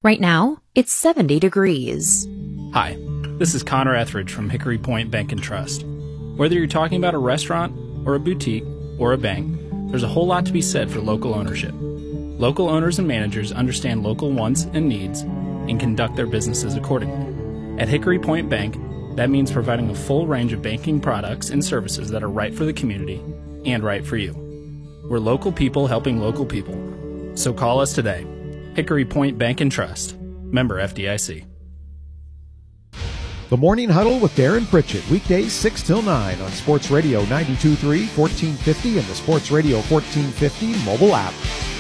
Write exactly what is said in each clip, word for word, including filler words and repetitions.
Right now, it's seventy degrees. Hi, this is Connor Etheridge from Hickory Point Bank and Trust. Whether you're talking about a restaurant or a boutique or a bank, there's a whole lot to be said for local ownership. Local owners and managers understand local wants and needs and conduct their businesses accordingly. At Hickory Point Bank, that means providing a full range of banking products and services that are right for the community and right for you. We're local people helping local people. So call us today. Hickory Point Bank and Trust. Member F D I C. The Morning Huddle with Darren Pritchett, weekdays six till nine on Sports Radio ninety-two point three, fourteen fifty, and the Sports Radio fourteen fifty mobile app.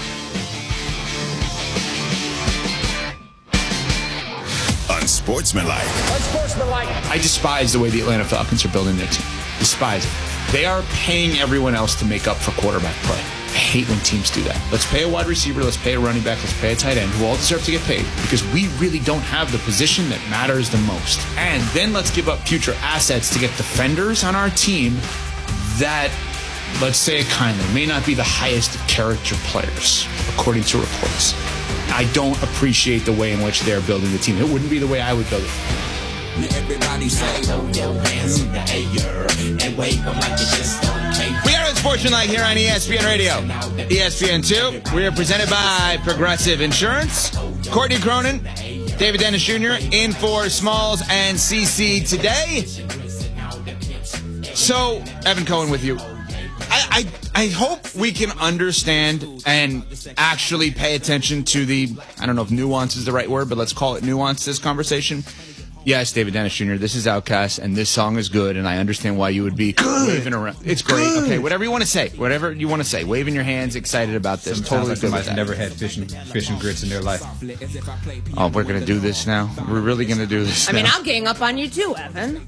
Unsportsmanlike. Unsportsmanlike. I despise the way the Atlanta Falcons are building their team. Despise it. They are paying everyone else to make up for quarterback play. I hate when teams do that. Let's pay a wide receiver, let's pay a running back, let's pay a tight end, who all deserve to get paid, because we really don't have the position that matters the most. And then let's give up future assets to get defenders on our team that, let's say it kindly, may not be the highest of character players, according to reports. I don't appreciate the way in which they're building the team. It wouldn't be the way I would build it. Everybody say, throw your hands in the air and wave them like you just don't care. We are Unsportsmanlike here on E S P N Radio, E S P N two. We are presented by Progressive Insurance. Courtney Cronin, David Dennis Junior in for Smalls and C C today. So, Evan Cohen with you. I, I, I hope we can understand and actually pay attention to the, I don't know if nuance is the right word, but let's call it nuance, this conversation. Yes, David Dennis Junior, this is Outkast, and this song is good, and I understand why you would be good. Waving around. It's great. Good. Okay, whatever you want to say. Whatever you want to say. Waving your hands, excited about this. Sounds totally like good with somebody's that. never had fish and, fish and grits in their life. Oh, we're going to do this now? We're really going to do this I now? mean, I'm getting up on you too, Evan.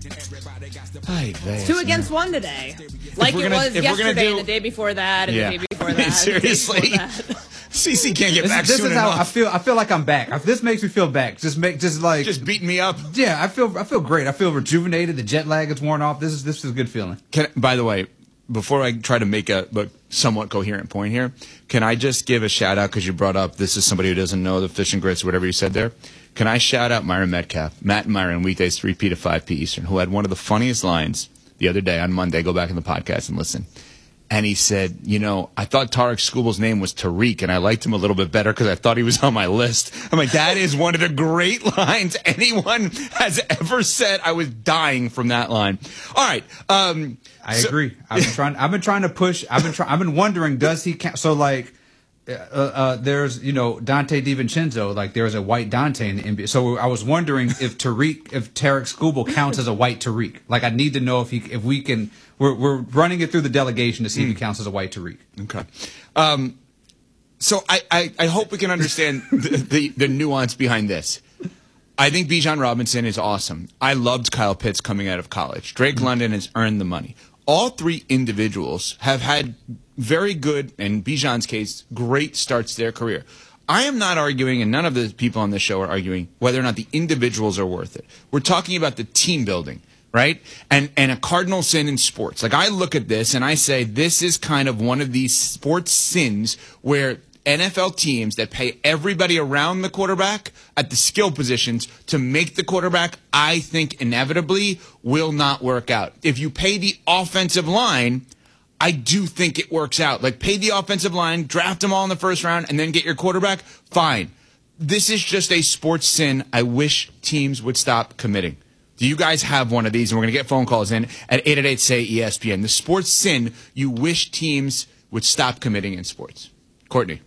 Ay, vez, Two against one today. Like it gonna- was if we're gonna yesterday, do- and the day before that, and Yeah. the day before that. Seriously? And the day before that. C C can't get This, back this soon is how enough. I feel. I feel like I'm back. I- This makes me feel back. Just make, just like, Just beating me up. yeah. I feel, I feel great. I feel rejuvenated. The jet lag is worn off. This is, this is a good feeling. Can, by the way, before I try to make a but somewhat coherent point here, can I just give a shout out because you brought up this is somebody who doesn't know the fish and grits, whatever you said there. Can I shout out Myron Metcalf, Matt and Myron, weekdays three p to five p Eastern, who had one of the funniest lines the other day on Monday. Go back in the podcast and listen. And he said, you know, I thought Tarek Skubal's name was Tariq, and I liked him a little bit better because I thought he was on my list. I'm like, that is one of the great lines anyone has ever said. I was dying from that line. All right. Um, I so- agree. I've been trying. I've been trying to push. I've been trying. I've been wondering, does he count? So like, uh, uh, there's you know Dante DiVincenzo. Like there's a white Dante in the N B A. So I was wondering if Tariq, if Tarek Skubal counts as a white Tariq. Like I need to know if he, if we can. We're we're running it through the delegation to see if he counts as a white Tariq. Okay. Um, so I, I, I hope we can understand the, the, the nuance behind this. I think Bijan Robinson is awesome. I loved Kyle Pitts coming out of college. Drake London has earned the money. All three individuals have had very good, in Bijan's case, great starts to their career. I am not arguing, and none of the people on this show are arguing, whether or not the individuals are worth it. We're talking about the team building. Right? And and a cardinal sin in sports. Like I look at this and I say this is kind of one of these sports sins where N F L teams that pay everybody around the quarterback at the skill positions to make the quarterback, I think inevitably will not work out. If you pay the offensive line, I do think it works out. Like pay the offensive line, draft them all in the first round, and then get your quarterback, fine. This is just a sports sin I wish teams would stop committing. Do you guys have one of these? And we're going to get phone calls in at eight eight eight, S A Y, E S P N. The sports sin you wish teams would stop committing in sports. Courtney.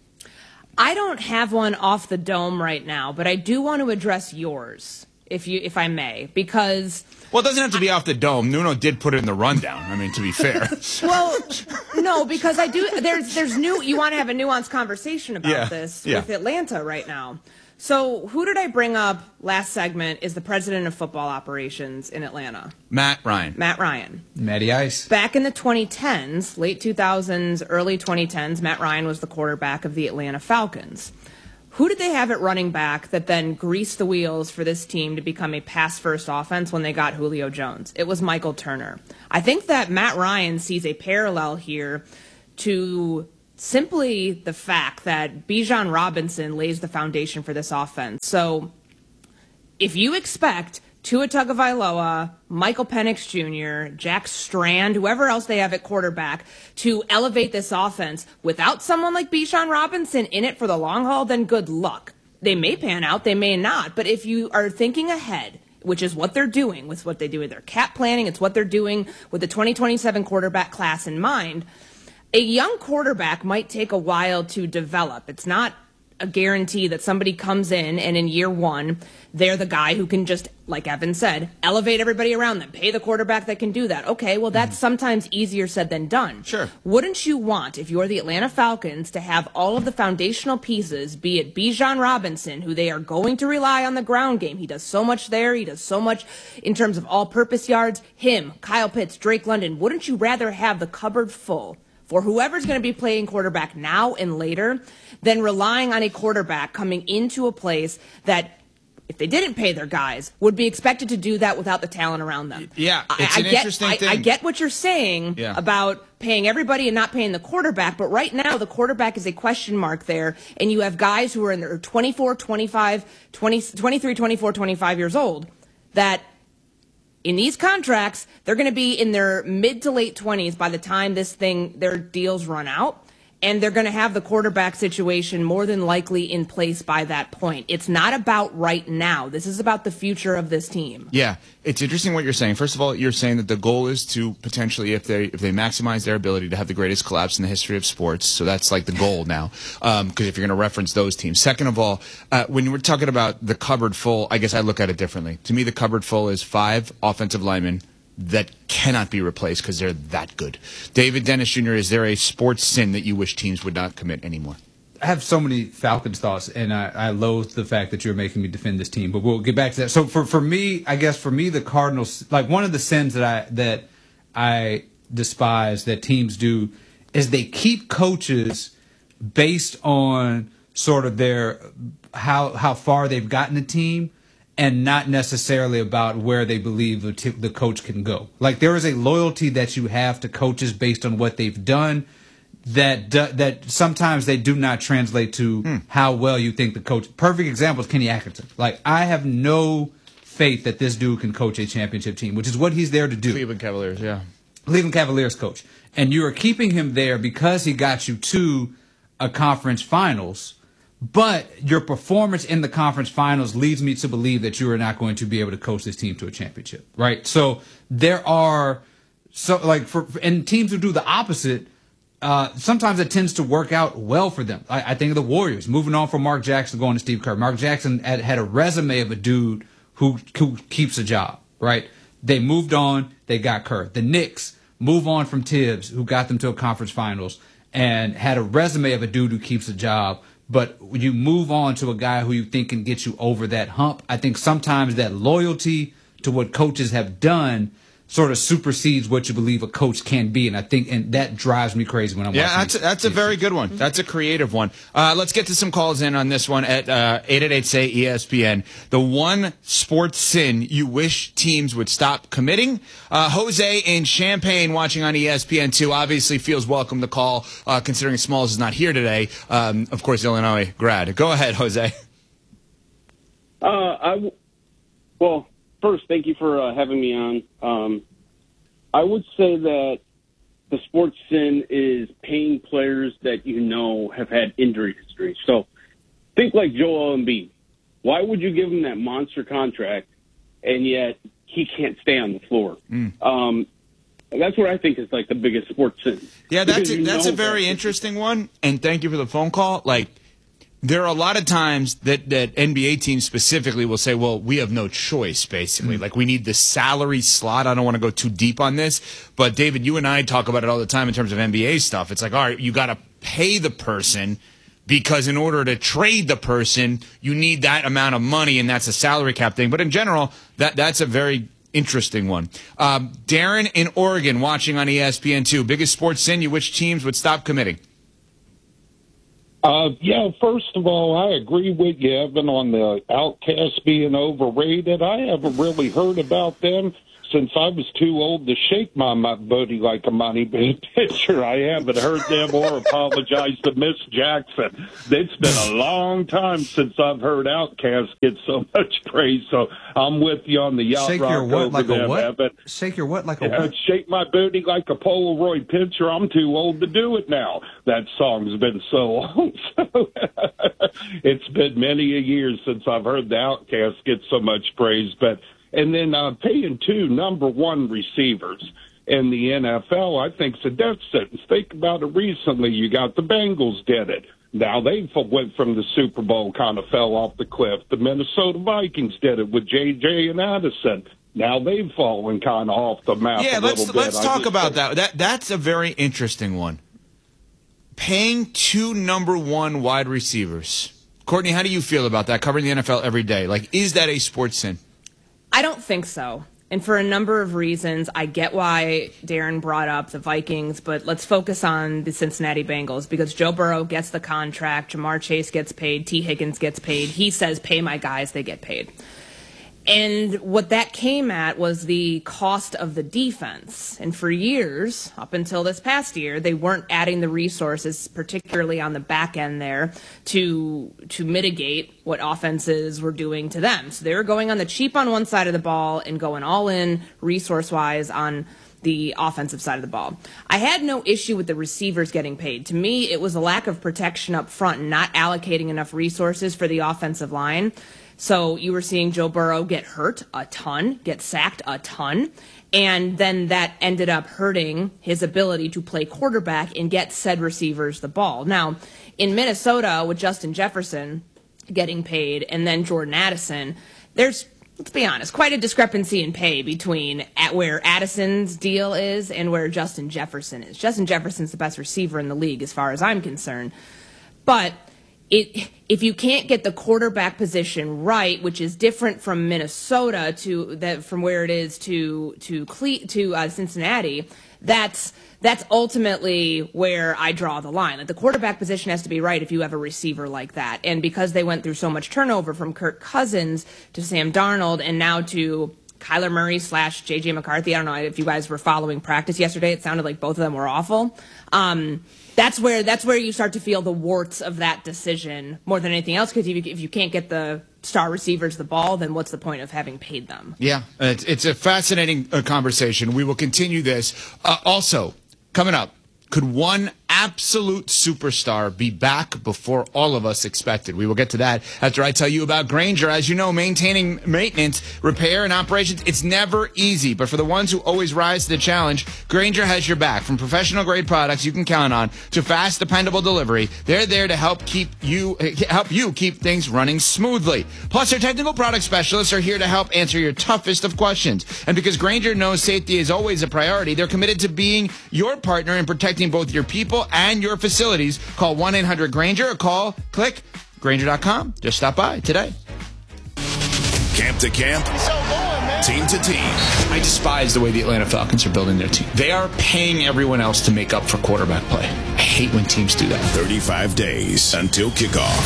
I don't have one off the dome right now, but I do want to address yours, if you, if I may, because. Well, it doesn't have to be off the dome. Nuno did put it in the rundown. I mean, to be fair. Well, no, because I do. There's there's new. You want to have a nuanced conversation about Yeah, this yeah. with Atlanta right now. So who did I bring up last segment is the president of football operations in Atlanta. Matt Ryan. Matt Ryan. Matty Ice. Back in the twenty tens, late two thousands, early twenty tens, Matt Ryan was the quarterback of the Atlanta Falcons. Who did they have at running back that then greased the wheels for this team to become a pass-first offense when they got Julio Jones? It was Michael Turner. I think that Matt Ryan sees a parallel here to simply the fact that Bijan Robinson lays the foundation for this offense. So if you expect Tua Tagovailoa, Michael Penix Junior, Jack Strand, whoever else they have at quarterback, to elevate this offense without someone like Bijan Robinson in it for the long haul, then good luck. They may pan out, they may not. But if you are thinking ahead, which is what they're doing with what they do with their cap planning, it's what they're doing with the twenty twenty-seven quarterback class in mind, a young quarterback might take a while to develop. It's not a guarantee that somebody comes in and in year one, they're the guy who can just, like Evan said, elevate everybody around them, pay the quarterback that can do that. Okay, well, that's mm-hmm. sometimes easier said than done. Sure. Wouldn't you want, if you're the Atlanta Falcons, to have all of the foundational pieces, be it Bijan Robinson, who they are going to rely on the ground game. He does so much there. He does so much in terms of all-purpose yards. Him, Kyle Pitts, Drake London. Wouldn't you rather have the cupboard full for whoever's going to be playing quarterback now and later than relying on a quarterback coming into a place that, if they didn't pay their guys, would be expected to do that without the talent around them? Yeah, it's I, an I get, interesting I, thing. I get what you're saying yeah. about paying everybody and not paying the quarterback, but right now the quarterback is a question mark there, and you have guys who are in their twenty-four, twenty-five, twenty, twenty-three, twenty-four, twenty-five years old that in these contracts, they're going to be in their mid to late twenties by the time this thing, their deals run out. And they're going to have the quarterback situation more than likely in place by that point. It's not about right now. This is about the future of this team. Yeah, it's interesting what you're saying. First of all, you're saying that the goal is to potentially, if they if they maximize their ability, to have the greatest collapse in the history of sports. So that's like the goal now, because um, if you're going to reference those teams. Second of all, uh, when we're talking about the cupboard full, I guess I look at it differently. To me, the cupboard full is five offensive linemen that cannot be replaced because they're that good. David Dennis Junior, is there a sports sin that you wish teams would not commit anymore? I have so many Falcons thoughts, and I, I loathe the fact that you're making me defend this team, but we'll get back to that. So for, for me, I guess for me, the Cardinals, like one of the sins that I that I despise that teams do is they keep coaches based on sort of their how how far they've gotten the team, and not necessarily about where they believe the, t- the coach can go. Like there is a loyalty that you have to coaches based on what they've done that do, that sometimes they do not translate to hmm. how well you think the coach. Perfect example is Kenny Atkinson. Like I have no faith that this dude can coach a championship team, which is what he's there to do. Cleveland Cavaliers, yeah. Cleveland Cavaliers coach. And you are keeping him there because he got you to a conference finals. But your performance in the conference finals leads me to believe that you are not going to be able to coach this team to a championship, right? So there are so like for and teams who do the opposite. Uh, sometimes it tends to work out well for them. I, I think of the Warriors moving on from Mark Jackson going to Steve Kerr. Mark Jackson had, had a resume of a dude who who keeps a job, right? They moved on. They got Kerr. The Knicks move on from Tibbs, who got them to a conference finals, and had a resume of a dude who keeps a job. But when you move on to a guy who you think can get you over that hump, I think sometimes that loyalty to what coaches have done sort of supersedes what you believe a coach can be. And I think and that drives me crazy when I'm yeah, watching. Yeah, that's, a, that's a very good one. That's a creative one. Uh, let's get to some calls in on this one at uh, eight eight eight say E S P N. The one sports sin you wish teams would stop committing. Uh, Jose in Champaign watching on E S P N two obviously feels welcome to call, uh, considering Smalls is not here today. Um, of course, Illinois grad. Go ahead, Jose. Uh, I w- well, first, thank you for uh, having me on. Um, I would say that the sports sin is paying players that you know have had injury history. So think like Joel Embiid. Why would you give him that monster contract and yet he can't stay on the floor? Mm. Um, that's what I think is like the biggest sports sin. Yeah, that's a, that's a very that. interesting one. And thank you for the phone call. Like, there are a lot of times that, that N B A teams specifically will say, well, we have no choice, basically. Mm-hmm. Like, we need the salary slot. I don't want to go too deep on this. But, David, you and I talk about it all the time in terms of N B A stuff. It's like, all right, you got to pay the person because in order to trade the person, you need that amount of money, and that's a salary cap thing. But in general, that that's a very interesting one. Um, Darren in Oregon watching on E S P N two. Biggest sports sin you wish teams would stop committing? Uh, yeah, first of all, I agree with you, Evan, on the Outcasts being overrated. I haven't really heard about them since I was too old to shake my, my booty like a money pitcher. I haven't heard them or apologize to Miss Jackson. It's been a long time since I've heard Outkast get so much praise. So I'm with you on the yacht Shake rock your what over like them, a what? Evan. Shake your what like a Uh, what? shake my booty like a Polaroid picture. I'm too old to do it now. That song's been so long. So it's been many a years since I've heard the Outkast get so much praise. But and then uh, paying two number one receivers in the N F L, I think, is a death sentence. Think about it recently. You got the Bengals did it. Now they went from the Super Bowl, kind of fell off the cliff. The Minnesota Vikings did it with J J and Addison. Now they've fallen kind of off the map Yeah, a let's little bit. let's I talk just about think- that. That that's a very interesting one. Paying two number one wide receivers. Courtney, how do you feel about that? Covering the N F L every day, like, is that a sports sin? I don't think so. And for a number of reasons, I get why Darren brought up the Vikings, but let's focus on the Cincinnati Bengals because Joe Burrow gets the contract, Jamar Chase gets paid, T. Higgins gets paid. He says, pay my guys, they get paid. And what that came at was the cost of the defense. And for years, up until this past year, they weren't adding the resources, particularly on the back end there, to to mitigate what offenses were doing to them. So they were going on the cheap on one side of the ball and going all in resource-wise on the offensive side of the ball. I had no issue with the receivers getting paid. To me, it was a lack of protection up front and not allocating enough resources for the offensive line. So you were seeing Joe Burrow get hurt a ton, get sacked a ton, and then that ended up hurting his ability to play quarterback and get said receivers the ball. Now, in Minnesota with Justin Jefferson getting paid and then Jordan Addison, there's, let's be honest, quite a discrepancy in pay between at where Addison's deal is and where Justin Jefferson is. Justin Jefferson's the best receiver in the league as far as I'm concerned. But It, if you can't get the quarterback position right, which is different from Minnesota to that from where it is to to Cle- to uh, Cincinnati, that's that's ultimately where I draw the line. Like the quarterback position has to be right if you have a receiver like that. And because they went through so much turnover from Kirk Cousins to Sam Darnold and now to Kyler Murray slash J J McCarthy. I don't know if you guys were following practice yesterday. It sounded like both of them were awful. Um, that's where that's where you start to feel the warts of that decision more than anything else. Because if, if you can't get the star receivers the ball, then what's the point of having paid them? Yeah, it's, it's a fascinating uh, conversation. We will continue this. Uh, also, coming up, could one absolute superstar be back before all of us expected? We will get to that after I tell you about Grainger. As you know, maintaining maintenance, repair, and operations, it's never easy. But for the ones who always rise to the challenge, Grainger has your back. From professional-grade products you can count on to fast, dependable delivery, they're there to help keep you help you keep things running smoothly. Plus, their technical product specialists are here to help answer your toughest of questions. And because Grainger knows safety is always a priority, they're committed to being your partner in protecting both your people and your facilities. Call one eight hundred Grainger or call, click, Grainger dot com. Just stop by today. Camp to camp, team to team. I despise the way the Atlanta Falcons are building their team. They are paying everyone else to make up for quarterback play. I hate when teams do that. thirty-five days until kickoff.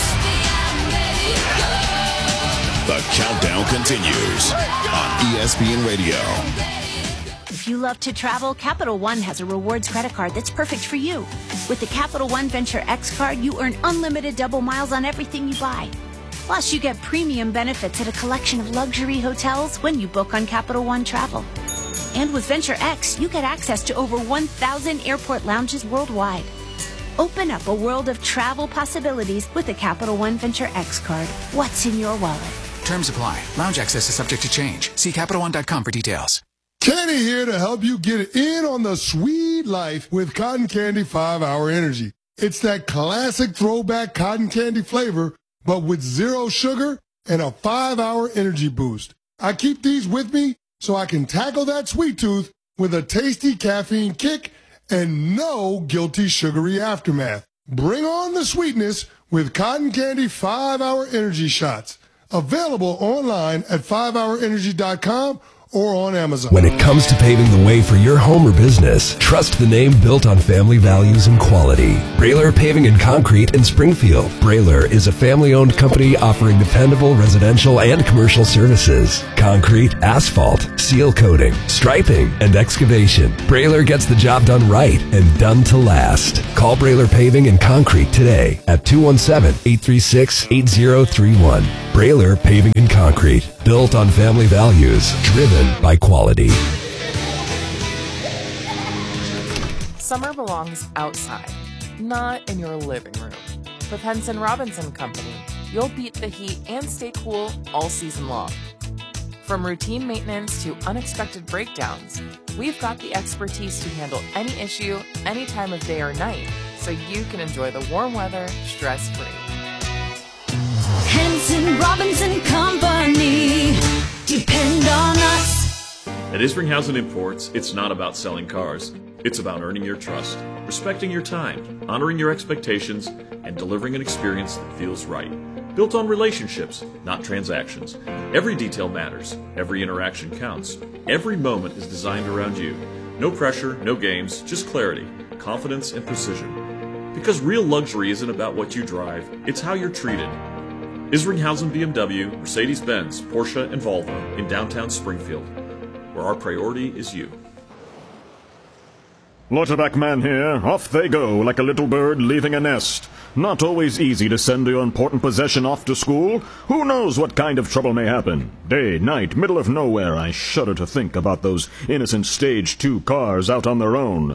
The countdown continues on E S P N Radio. If you love to travel, Capital One has a rewards credit card that's perfect for you. With the Capital One Venture X card, you earn unlimited double miles on everything you buy. Plus, you get premium benefits at a collection of luxury hotels when you book on Capital One Travel. And with Venture X, you get access to over one thousand airport lounges worldwide. Open up a world of travel possibilities with the Capital One Venture X card. What's in your wallet? Terms apply. Lounge access is subject to change. See Capital One dot com for details. Kenny here to help you get in on the sweet life with Cotton Candy five hour Energy. It's that classic throwback cotton candy flavor, but with zero sugar and a five hour energy boost. I keep these with me so I can tackle that sweet tooth with a tasty caffeine kick and no guilty sugary aftermath. Bring on the sweetness with Cotton Candy five hour Energy Shots. Available online at five hour energy dot com or on Amazon. When it comes to paving the way for your home or business, trust the name built on family values and quality. Brailer Paving and Concrete in Springfield. Brailer is a family-owned company offering dependable residential and commercial services. Concrete, asphalt, seal coating, striping, and excavation. Brailer gets the job done right and done to last. Call Brailer Paving and Concrete today at two one seven, eight three six, eight zero three one. Brailer Paving and Concrete. Built on family values, driven by quality. Summer belongs outside, not in your living room. With Henson Robinson Company, you'll beat the heat and stay cool all season long. From routine maintenance to unexpected breakdowns, we've got the expertise to handle any issue, any time of day or night, so you can enjoy the warm weather stress-free. Henson Robinson Company. Depend on us. At Isringhausen Imports, it's not about selling cars. It's about earning your trust, respecting your time, honoring your expectations, and delivering an experience that feels right. Built on relationships, not transactions. Every detail matters. Every interaction counts. Every moment is designed around you. No pressure, no games, just clarity, confidence, and precision. Because real luxury isn't about what you drive, it's how you're treated. Isringhausen B M W, Mercedes-Benz, Porsche, and Volvo in downtown Springfield, where our priority is you. Lauterbach man here. Off they go like a little bird leaving a nest. Not always easy to send your important possession off to school. Who knows what kind of trouble may happen? Day, night, middle of nowhere. I shudder to think about those innocent Stage two cars out on their own.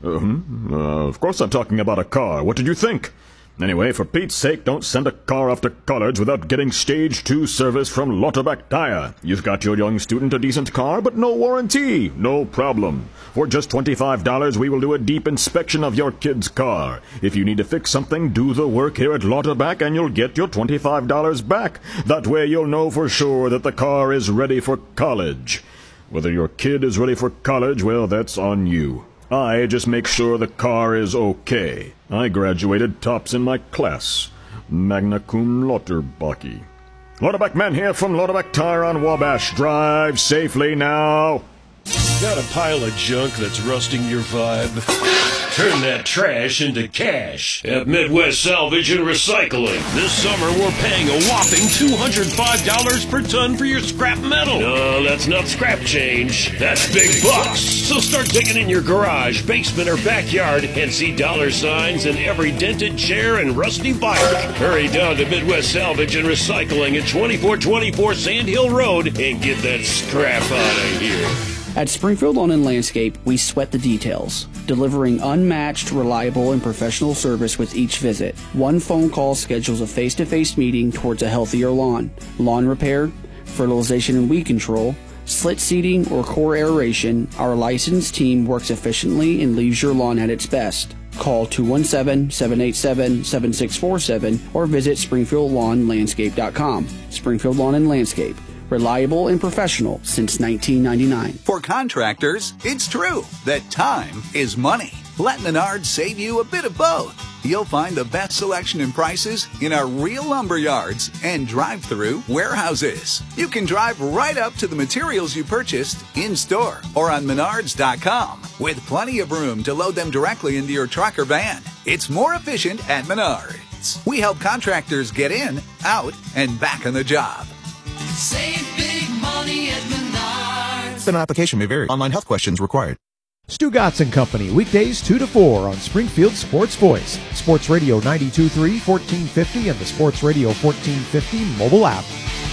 Uh, uh, of course I'm talking about a car. What did you think? Anyway, for Pete's sake, don't send a car off to college without getting Stage two service from Lauterbach Tire. You've got your young student a decent car, but no warranty. No problem. For just twenty-five dollars, we will do a deep inspection of your kid's car. If you need to fix something, do the work here at Lauterbach and you'll get your twenty-five dollars back. That way you'll know for sure that the car is ready for college. Whether your kid is ready for college, well, that's on you. I just make sure the car is okay. I graduated tops in my class. Magna cum Lauterbach. Lauterbach man here from Lauterbach Tire on Wabash. Drive safely now. Got a pile of junk that's rusting your vibe? Turn that trash into cash at Midwest Salvage and Recycling. This summer, we're paying a whopping two hundred five dollars per ton for your scrap metal. No, that's not scrap change. That's big bucks. So start digging in your garage, basement, or backyard and see dollar signs in every dented chair and rusty bike. Hurry down to Midwest Salvage and Recycling at twenty-four twenty-four Sand Hill Road and get that scrap out of here. At Springfield Lawn and Landscape, we sweat the details, delivering unmatched, reliable, and professional service with each visit. One phone call schedules a face-to-face meeting towards a healthier lawn. Lawn repair, fertilization and weed control, slit seeding, or core aeration, our licensed team works efficiently and leaves your lawn at its best. Call two one seven, seven eight seven, seven six four seven or visit springfield lawn landscape dot com. Springfield Lawn and Landscape. Reliable and professional since nineteen ninety-nine. For contractors, it's true that time is money. Let Menards save you a bit of both. You'll find the best selection and prices in our real lumber yards and drive-through warehouses. You can drive right up to the materials you purchased in-store or on menards dot com with plenty of room to load them directly into your truck or van. It's more efficient at Menards. We help contractors get in, out, and back on the job. Save big money at Menards. An application may vary. Online health questions required. Stu Gatz and Company, weekdays two to four on Springfield Sports Voice, Sports Radio ninety-two point three, fourteen fifty, and the Sports Radio fourteen fifty mobile app.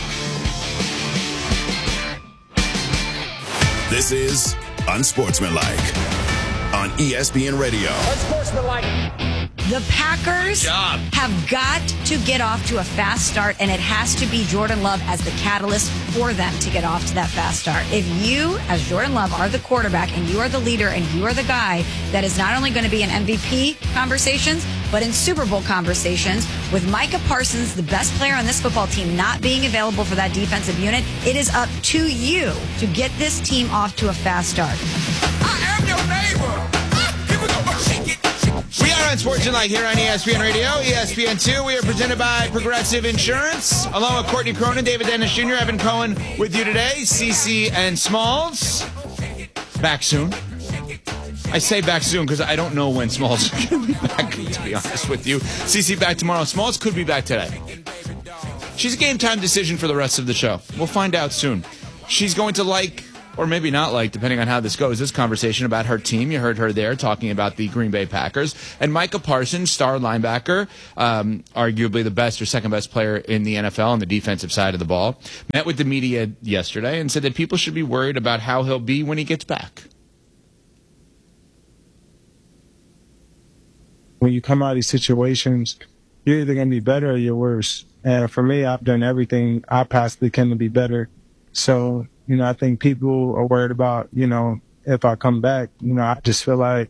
This is Unsportsmanlike on E S P N Radio. Unsportsmanlike. The Packers have got to get off to a fast start, and it has to be Jordan Love as the catalyst for them to get off to that fast start. If you, as Jordan Love, are the quarterback and you are the leader and you are the guy that is not only going to be in M V P conversations, but in Super Bowl conversations, with Micah Parsons, the best player on this football team, not being available for that defensive unit, it is up to you to get this team off to a fast start. I am your neighbor. Here we go. Shake it, shake, We are on Sports and Light here on E S P N Radio, E S P N two. We are presented by Progressive Insurance. Along with Courtney Cronin, David Dennis Junior, Evan Cohen with you today. Cece and Smalls. Back soon. I say back soon because I don't know when Smalls is going to be back, to be honest with you. Cece back tomorrow. Smalls could be back today. She's a game time decision for the rest of the show. We'll find out soon. She's going to like, or maybe not like, depending on how this goes, this conversation about her team. You heard her there talking about the Green Bay Packers. And Micah Parsons, star linebacker, um, arguably the best or second best player in the N F L on the defensive side of the ball, met with the media yesterday and said that people should be worried about how he'll be when he gets back. When you come out of these situations, you're either going to be better or you're worse. And for me, I've done everything I possibly can to be better. So, you know, I think people are worried about, you know, if I come back, you know, I just feel like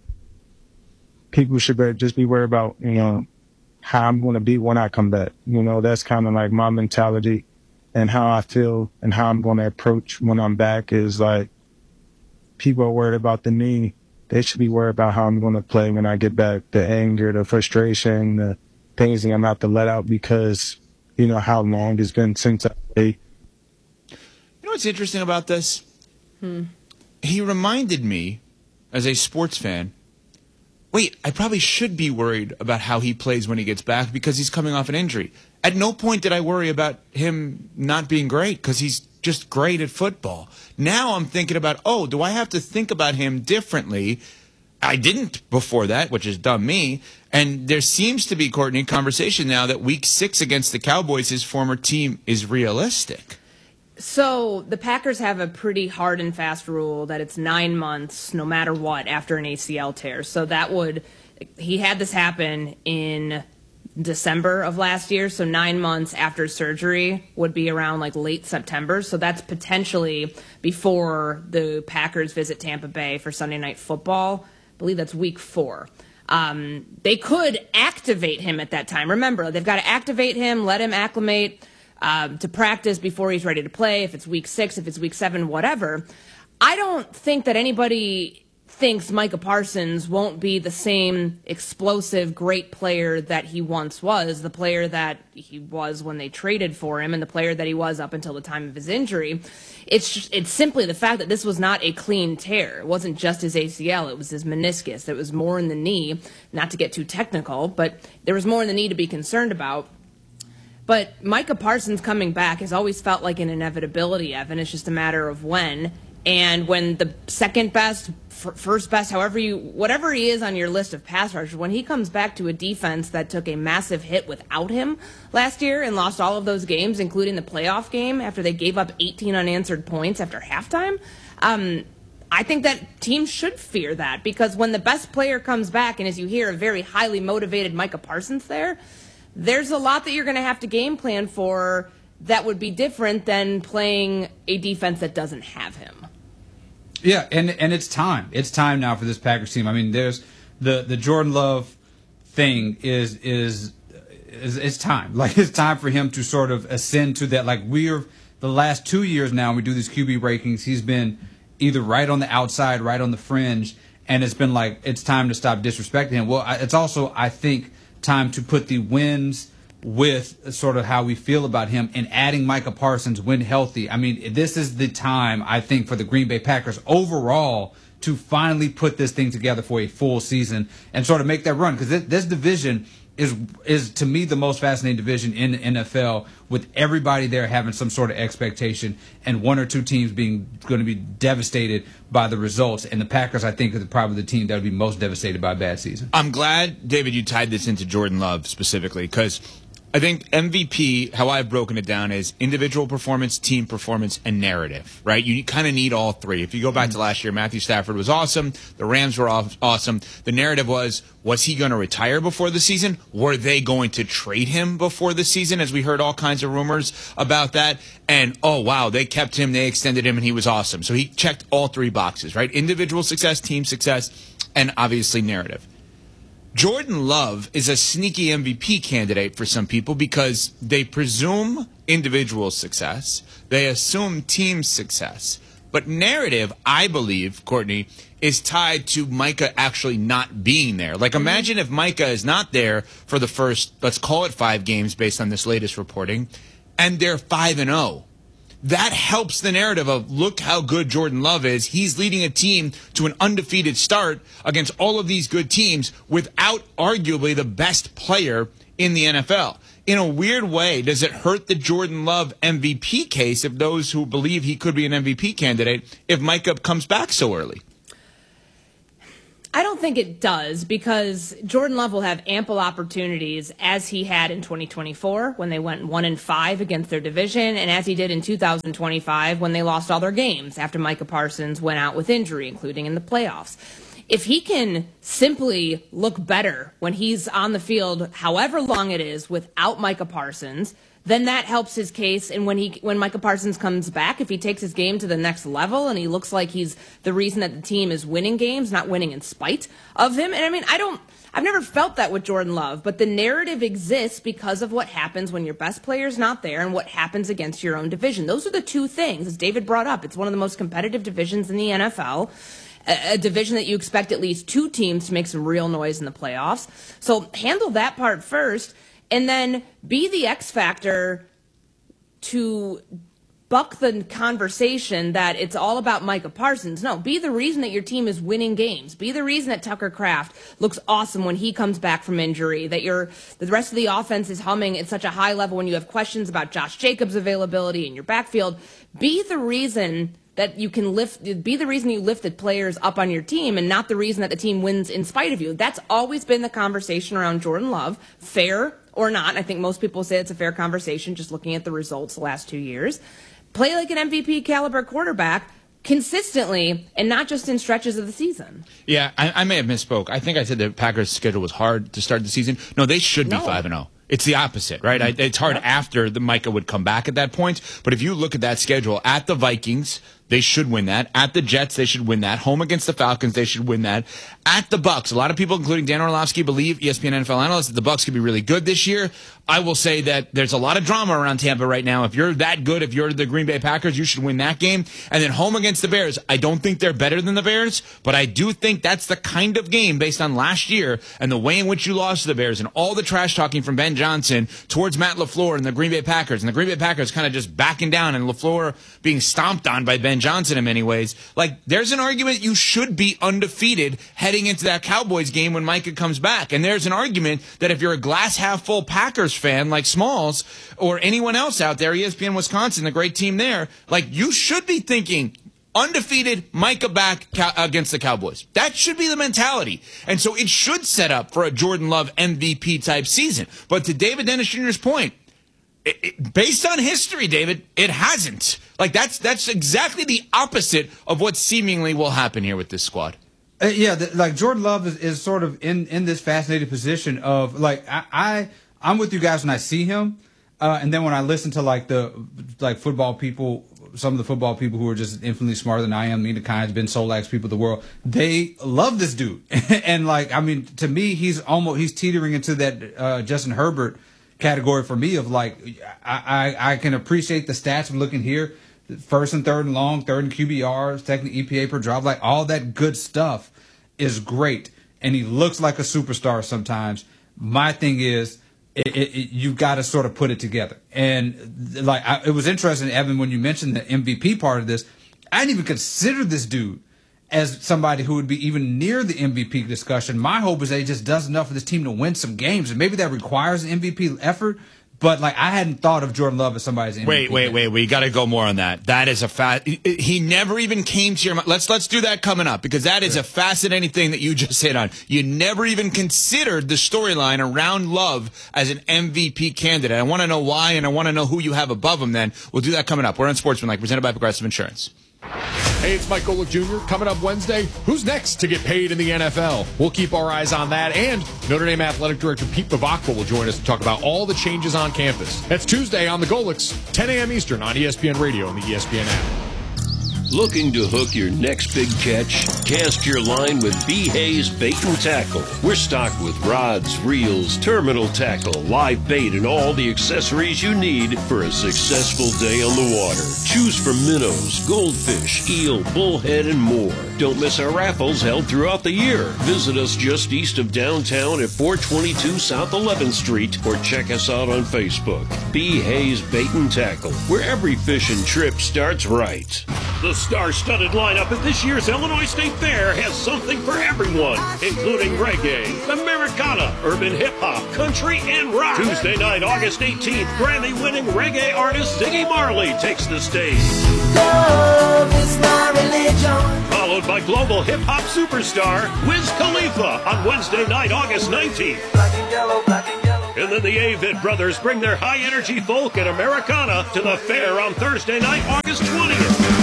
people should be, just be worried about, you know, how I'm going to be when I come back. You know, that's kind of like my mentality, and how I feel and how I'm going to approach when I'm back is like, people are worried about the knee. They should be worried about how I'm going to play when I get back. The anger, the frustration, the things that I'm about to let out because, you know, how long it's been since I played. You know what's interesting about this? Hmm. He reminded me, as a sports fan, wait, I probably should be worried about how he plays when he gets back because he's coming off an injury. At no point did I worry about him not being great because he's just great at football. Now I'm thinking about, oh, do I have to think about him differently? I didn't before that, which is dumb me. And there seems to be, Courtney, conversation now that week six against the Cowboys, his former team, is realistic. So the Packers have a pretty hard and fast rule that it's nine months no matter what after an A C L tear. So that would, he had this happen in December of last year, so nine months after surgery would be around like late September. So that's potentially before the Packers visit Tampa Bay for Sunday Night Football. I believe that's week four. Um, they could activate him at that time. Remember, they've got to activate him, let him acclimate um, to practice before he's ready to play. If it's week six, if it's week seven, whatever. I don't think that anybody thinks Micah Parsons won't be the same explosive, great player that he once was, the player that he was when they traded for him, and the player that he was up until the time of his injury. It's just, it's simply the fact that this was not a clean tear. It wasn't just his A C L. It was his meniscus. It was more in the knee, not to get too technical, but there was more in the knee to be concerned about. But Micah Parsons coming back has always felt like an inevitability, Evan. It's just a matter of when. And when the second best, f- first best, however you, whatever he is on your list of pass rushers, when he comes back to a defense that took a massive hit without him last year and lost all of those games, including the playoff game after they gave up eighteen unanswered points after halftime, um, I think that teams should fear that, because when the best player comes back, and as you hear, a very highly motivated Micah Parsons there, there's a lot that you're going to have to game plan for that would be different than playing a defense that doesn't have him. Yeah, and and it's time. It's time now for this Packers team. I mean, there's the, the Jordan Love thing is is is it's time. Like, it's time for him to sort of ascend to that. Like, we're the last two years now, we do these Q B rankings. He's been either right on the outside, right on the fringe, and it's been like it's time to stop disrespecting him. Well, it's also, I think, time to put the wins with sort of how we feel about him, and adding Micah Parsons when healthy. I mean, this is the time, I think, for the Green Bay Packers overall to finally put this thing together for a full season and sort of make that run. Because this, this division is, is, to me, the most fascinating division in the N F L, with everybody there having some sort of expectation and one or two teams being going to be devastated by the results. And the Packers, I think, are probably the team that would be most devastated by a bad season. I'm glad, David, you tied this into Jordan Love specifically, because I think M V P, how I've broken it down, is individual performance, team performance, and narrative, right? You kind of need all three. If you go back to last year, Matthew Stafford was awesome. The Rams were awesome. The narrative was, was he going to retire before the season? Were they going to trade him before the season? As we heard all kinds of rumors about that. And, oh, wow, they kept him, they extended him, and he was awesome. So he checked all three boxes, right? Individual success, team success, and obviously narrative. Jordan Love is a sneaky M V P candidate for some people because they presume individual success, they assume team success, But narrative, I believe, Courtney, is tied to Micah actually not being there. Like, imagine if Micah is not there for the first, let's call it five games based on this latest reporting, and they're five and oh. That helps the narrative of, look how good Jordan Love is. He's leading a team to an undefeated start against all of these good teams without arguably the best player in the N F L. In a weird way, does it hurt the Jordan Love M V P case if those who believe he could be an M V P candidate if Micah comes back so early? I don't think it does, because Jordan Love will have ample opportunities, as he had in twenty twenty-four when they went one and five against their division, and as he did in two thousand twenty-five when they lost all their games after Micah Parsons went out with injury, including in the playoffs. If he can simply look better when he's on the field, however long it is, without Micah Parsons, then that helps his case. And when he when Micah Parsons comes back, if he takes his game to the next level and he looks like he's the reason that the team is winning games, not winning in spite of him. And I mean, I don't, I've never felt that with Jordan Love, but the narrative exists because of what happens when your best player's not there and what happens against your own division. Those are the two things, as David brought up. It's one of the most competitive divisions in the N F L. A division that you expect at least two teams to make some real noise in the playoffs. So handle that part first, and then be the X factor to buck the conversation that it's all about Micah Parsons. No, be the reason that your team is winning games. Be the reason that Tucker Kraft looks awesome when he comes back from injury, that your the rest of the offense is humming at such a high level when you have questions about Josh Jacobs' availability in your backfield. Be the reason that you can lift, be the reason you lifted players up on your team and not the reason that the team wins in spite of you. That's always been the conversation around Jordan Love, fair or not. I think most people say it's a fair conversation just looking at the results the last two years. Play like an M V P caliber quarterback consistently and not just in stretches of the season. Yeah, I, I may have misspoke. I think I said the Packers' schedule was hard to start the season. No, they should be No. five and oh. It's the opposite, right? I, it's hard after the Micah would come back at that point. But if you look at that schedule, at the Vikings, they should win that. At the Jets, they should win that. Home against the Falcons, they should win that. At the Bucs, a lot of people, including Dan Orlovsky, believe, E S P N N F L analysts, that the Bucs could be really good this year. I will say that there's a lot of drama around Tampa right now. If you're that good, if you're the Green Bay Packers, you should win that game. And then home against the Bears, I don't think they're better than the Bears, but I do think that's the kind of game based on last year and the way in which you lost to the Bears and all the trash talking from Ben Johnson towards Matt LaFleur and the Green Bay Packers, and the Green Bay Packers kind of just backing down and LaFleur being stomped on by Ben Johnson in many ways. Like, there's an argument you should be undefeated heading into that Cowboys game when Micah comes back. And there's an argument that if you're a glass half full Packers fan like Smalls or anyone else out there, E S P N Wisconsin, the great team there, like, you should be thinking undefeated, Micah back cow- against the Cowboys. That should be the mentality. And so it should set up for a Jordan Love M V P type season. But to David Dennis Junior's point, it, it, based on history, David, it hasn't. Like, that's that's exactly the opposite of what seemingly will happen here with this squad. Uh, yeah, the, like Jordan Love is, is sort of in, in this fascinating position of, like, I, I I'm with you guys when I see him, uh, and then when I listen to like the like football people, some of the football people who are just infinitely smarter than I am, Mina Kimes, Ben Solak's, people of the world, they love this dude. And like, I mean, to me, he's almost he's teetering into that uh, Justin Herbert category for me of like, I, I I can appreciate the stats from looking here. First and third and long, third and Q B R, second E P A per drive, like all that good stuff is great. And he looks like a superstar sometimes. My thing is, it, it, it, you've got to sort of put it together. And like, I, it was interesting, Evan, when you mentioned the M V P part of this, I didn't even consider this dude as somebody who would be even near the M V P discussion. My hope is that he just does enough for this team to win some games. And maybe that requires an M V P effort. But, like, I hadn't thought of Jordan Love as somebody's M V P. Wait, wait, wait. We got to go more on that. That is a fa- He never even came to your mind. Let's, let's do that coming up, because that is a fascinating thing that you just hit on. You never even considered the storyline around Love as an M V P candidate. I want to know why, and I want to know who you have above him then. We'll do that coming up. We're on Sportsmanlike, presented by Progressive Insurance. Hey, it's Mike Golick Junior Coming up Wednesday, who's next to get paid in the N F L? We'll keep our eyes on that. And Notre Dame Athletic Director Pete Bavacqua will join us to talk about all the changes on campus. That's Tuesday on the Golicks, ten a.m. Eastern on E S P N Radio and the E S P N app. Looking to hook your next big catch? Cast your line with B. Hayes Bait and Tackle. We're stocked with rods, reels, terminal tackle, live bait, and all the accessories you need for a successful day on the water. Choose from minnows, goldfish, eel, bullhead, and more. Don't miss our raffles held throughout the year. Visit us just east of downtown at four twenty-two South eleventh Street or check us out on Facebook. B. Hayes Bait and Tackle, where every fishing trip starts right. The star-studded lineup at this year's Illinois State Fair has something for everyone, including reggae, Americana, urban hip-hop, country, and rock. Tuesday night, August eighteenth, Grammy-winning reggae artist Ziggy Marley takes the stage. Love is my religion. Followed by global hip-hop superstar Wiz Khalifa on Wednesday night, August nineteenth. Black and yellow, black and yellow. And then the Avett Brothers bring their high-energy folk and Americana to the fair on Thursday night, August twentieth.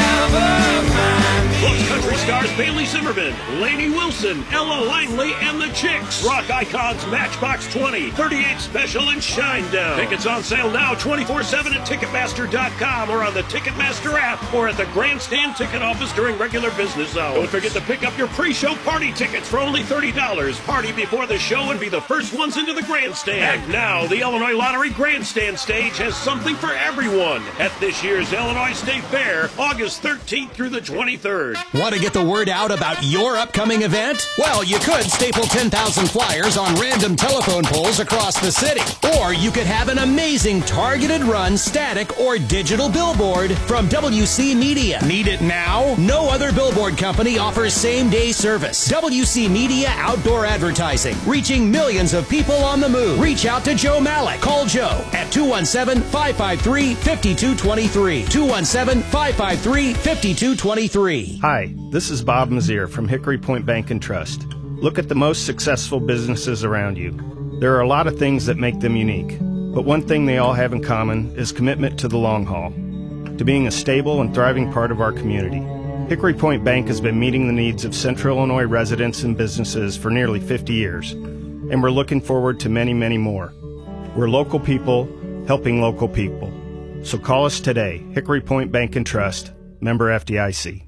Plus country stars Bailey Zimmerman, Lainey Wilson, Ella Langley, and the Chicks. Rock icons Matchbox twenty, thirty-eight Special, and Shinedown. Tickets on sale now twenty-four seven at Ticketmaster dot com or on the Ticketmaster app or at the Grandstand ticket office during regular business hours. Don't forget to pick up your pre-show party tickets for only thirty dollars. Party before the show and be the first ones into the Grandstand. And now, the Illinois Lottery Grandstand stage has something for everyone at this year's Illinois State Fair, August thirteenth through the twenty-third. Want to get the word out about your upcoming event? Well, you could staple ten thousand flyers on random telephone poles across the city. Or you could have an amazing targeted run, static, or digital billboard from W C Media. Need it now? No other billboard company offers same-day service. W C Media Outdoor Advertising, reaching millions of people on the move. Reach out to Joe Malik. Call Joe at two one seven, five five three, five two two three. two one seven, five five three, five two two three. Hi, this is Bob Mazier from Hickory Point Bank and Trust. Look at the most successful businesses around you. There are a lot of things that make them unique, but one thing they all have in common is commitment to the long haul, to being a stable and thriving part of our community. Hickory Point Bank has been meeting the needs of Central Illinois residents and businesses for nearly fifty years, and we're looking forward to many, many more. We're local people helping local people. So call us today, Hickory Point Bank and Trust, member F D I C.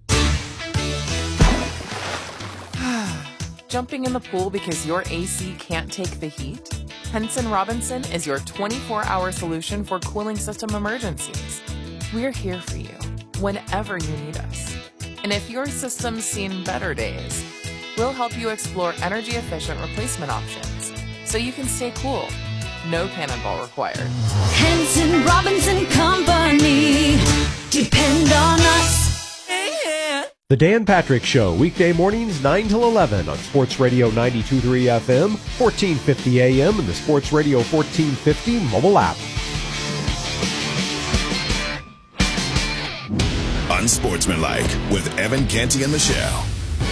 Jumping in the pool because your A C can't take the heat? Henson Robinson is your twenty-four hour solution for cooling system emergencies. We're here for you whenever you need us. And if your system's seen better days, we'll help you explore energy-efficient replacement options so you can stay cool. No cannonball required. Henson Robinson Company. Depend on us. The Dan Patrick Show, weekday mornings nine till eleven on Sports Radio ninety-two point three F M, fourteen fifty A M, and the Sports Radio fourteen fifty mobile app. Unsportsmanlike with Evan Canty and Michelle.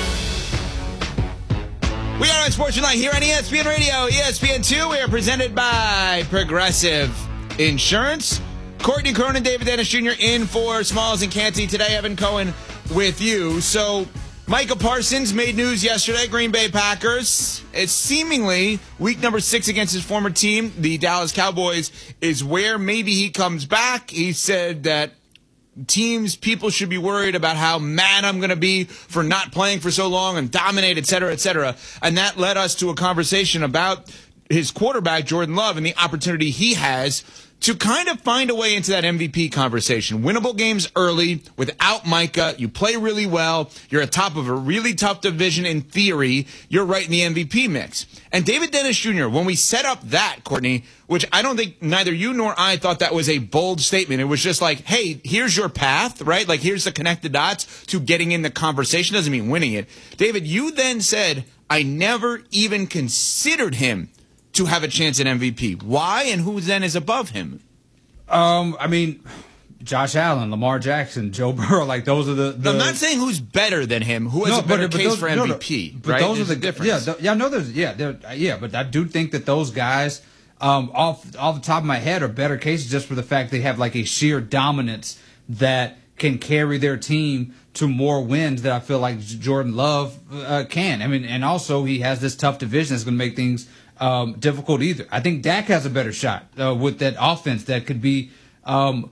We are Unsportsmanlike here on E S P N Radio, E S P N two. We are presented by Progressive Insurance. Courtney Cronin, David Dennis Junior in for Smalls and Canty. Today, Evan Cohen with you. So, Micah Parsons made news yesterday, Green Bay Packers. It's seemingly week number six against his former team, the Dallas Cowboys, is where maybe he comes back. He said that teams, people should be worried about how mad I'm going to be for not playing for so long and dominate, et cetera, et cetera. And that led us to a conversation about his quarterback, Jordan Love, and the opportunity he has to kind of find a way into that M V P conversation. Winnable games early without Micah. You play really well. You're atop of a really tough division in theory. You're right in the M V P mix. And David Dennis Junior, when we set up that, Courtney, which I don't think neither you nor I thought that was a bold statement. It was just like, hey, here's your path, right? Like, here's the connected dots to getting in the conversation. Doesn't mean winning it. David, you then said, I never even considered him to have a chance at M V P. Why, and who then is above him? Um, I mean, Josh Allen, Lamar Jackson, Joe Burrow, like those are the. the... No, I'm not saying who's better than him. Who has no, a better but, but case those, for M V P? No, no, but right? those There's are the difference. Yeah, th- yeah, I know there's yeah, yeah, but I do think that those guys, um, off off the top of my head, are better cases just for the fact they have like a sheer dominance that can carry their team to more wins that I feel like Jordan Love uh, can. I mean, and also he has this tough division that's going to make things um, difficult either. I think Dak has a better shot uh, with that offense that could be um,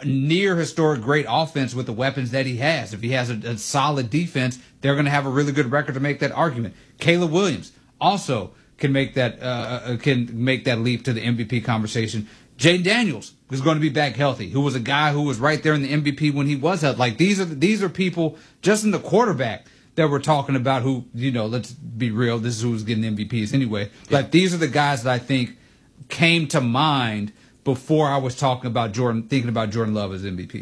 near historic great offense with the weapons that he has. If he has a, a solid defense, they're going to have a really good record to make that argument. Caleb Williams also can make that uh, can make that leap to the M V P conversation. Jaden Daniels is going to be back healthy, who was a guy who was right there in the M V P when he was healthy. Like these are these are people just in the quarterback that we're talking about who, you know, let's be real, this is who's getting M V Ps anyway. Yeah. Like these are the guys that I think came to mind before I was talking about Jordan, thinking about Jordan Love as M V P.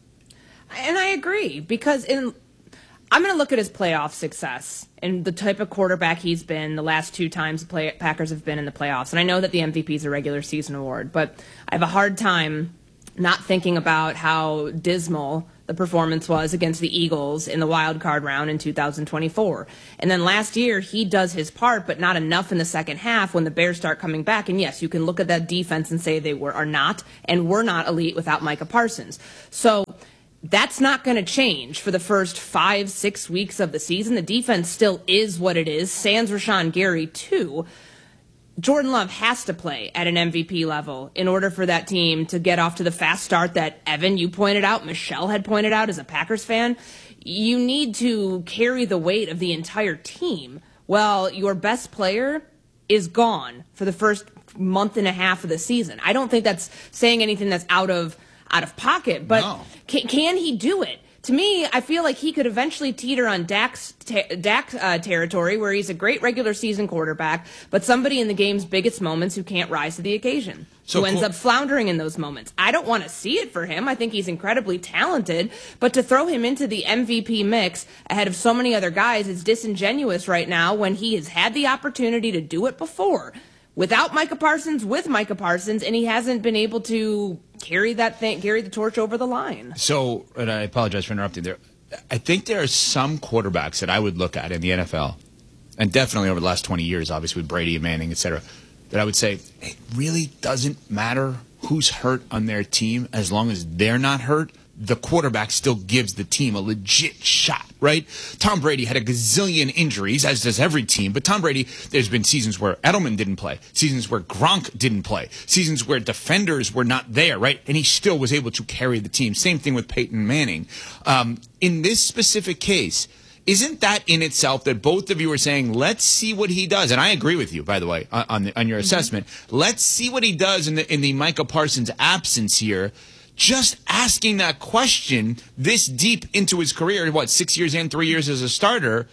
And I agree, because in I'm going to look at his playoff success and the type of quarterback he's been the last two times the play, Packers have been in the playoffs. And I know that the M V P is a regular season award, but I have a hard time not thinking about how dismal the performance was against the Eagles in the wild card round in two thousand twenty-four. And then last year, he does his part, but not enough in the second half when the Bears start coming back. And yes, you can look at that defense and say they were are not and were not elite without Micah Parsons. So that's not going to change for the first five, six weeks of the season. The defense still is what it is. Sans Rashawn Gary, too. Jordan Love has to play at an M V P level in order for that team to get off to the fast start that, Evan, you pointed out, Michelle had pointed out as a Packers fan. You need to carry the weight of the entire team. Well, your best player is gone for the first month and a half of the season. I don't think that's saying anything that's out of out of pocket, but no. can, can he do it? To me, I feel like he could eventually teeter on Dak's, te- Dak uh, territory, where he's a great regular season quarterback, but somebody in the game's biggest moments who can't rise to the occasion, so who ends cool. up floundering in those moments. I don't want to see it for him. I think he's incredibly talented, but to throw him into the M V P mix ahead of so many other guys is disingenuous right now when he has had the opportunity to do it before. Without Micah Parsons, with Micah Parsons, and he hasn't been able to carry that thing, carry the torch over the line. So, and I apologize for interrupting there. I think there are some quarterbacks that I would look at in the N F L, and definitely over the last twenty years, obviously with Brady and Manning, et cetera, that I would say it really doesn't matter who's hurt on their team as long as they're not hurt. The quarterback still gives the team a legit shot, right? Tom Brady had a gazillion injuries, as does every team. But Tom Brady, there's been seasons where Edelman didn't play, seasons where Gronk didn't play, seasons where defenders were not there, right? And he still was able to carry the team. Same thing with Peyton Manning. Um, in this specific case, isn't that in itself that both of you are saying, let's see what he does? And I agree with you, by the way, on, the, on your mm-hmm. assessment. Let's see what he does in the, in the Micah Parsons absence here. Just asking that question this deep into his career, what, six years and three years as a starter,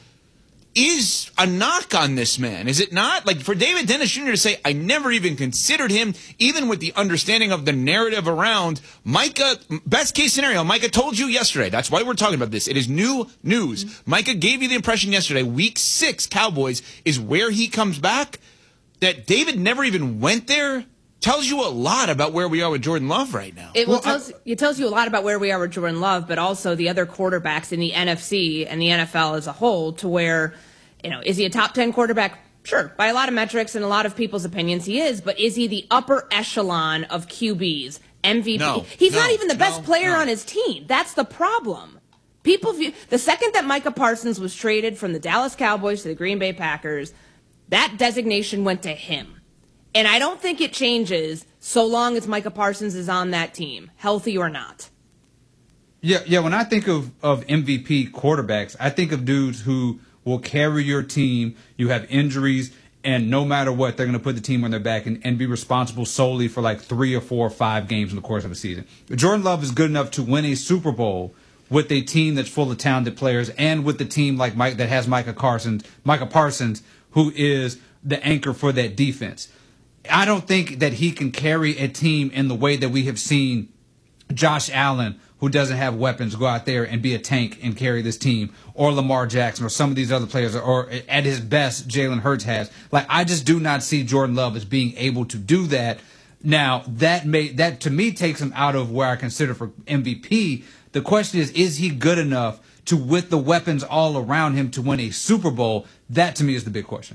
is a knock on this man, is it not? Like, for David Dennis Junior to say, I never even considered him, even with the understanding of the narrative around Micah, best case scenario, Micah told you yesterday, that's why we're talking about this. It is new news. Mm-hmm. Micah gave you the impression yesterday, week six Cowboys is where he comes back, that David never even went there. Tells you a lot about where we are with Jordan Love right now. It, well, tells, it tells you a lot about where we are with Jordan Love, but also the other quarterbacks in the N F C and the N F L as a whole, to where, you know, is he a top ten quarterback? Sure, by a lot of metrics and a lot of people's opinions he is, but is he the upper echelon of Q Bs, M V P? No, He's no, not even the best no, player no. on his team. That's the problem. People view, the second that Micah Parsons was traded from the Dallas Cowboys to the Green Bay Packers, that designation went to him. And I don't think it changes so long as Micah Parsons is on that team, healthy or not. Yeah, yeah. When I think of, of M V P quarterbacks, I think of dudes who will carry your team. You have injuries, and no matter what, they're going to put the team on their back and, and be responsible solely for like three or four or five games in the course of a season. Jordan Love is good enough to win a Super Bowl with a team that's full of talented players, and with the team like Mike that has Micah Parsons, Micah Parsons, who is the anchor for that defense. I don't think that he can carry a team in the way that we have seen Josh Allen, who doesn't have weapons, go out there and be a tank and carry this team, or Lamar Jackson, or some of these other players, or at his best, Jalen Hurts has. Like, I just do not see Jordan Love as being able to do that. Now, that may that to me takes him out of where I consider for M V P. The question is, is he good enough to, with the weapons all around him, to win a Super Bowl? That to me is the big question.